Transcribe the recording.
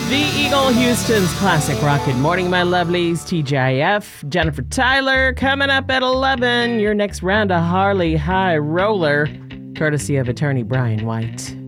The Eagle Houston's classic rock. Good morning, my lovelies. TGIF, Jennifer Tyler, coming up at 11. Your next round of Harley High Roller, courtesy of attorney Brian White.